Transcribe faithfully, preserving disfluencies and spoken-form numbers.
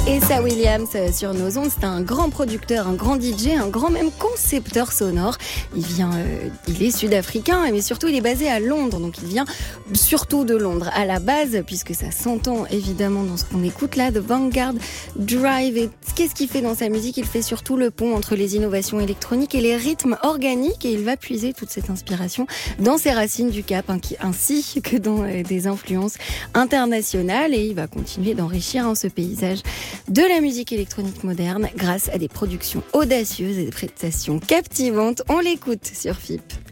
Essa Williams sur nos ondes, c'est un grand producteur, un grand D J, un grand même concepteur sonore. Il vient, euh, il est sud-africain, mais surtout il est basé à Londres, donc il vient surtout de Londres à la base, puisque ça s'entend évidemment dans ce qu'on écoute là, The Vanguard Drive. Et qu'est-ce qu'il fait dans sa musique ? Il fait surtout le pont entre les innovations électroniques et les rythmes organiques, et il va puiser toute cette inspiration dans ses racines du Cap, ainsi que dans des influences internationales, et il va continuer d'enrichir hein, ce paysage de la musique électronique moderne grâce à des productions audacieuses et des prestations captivantes. On l'écoute sur F I P.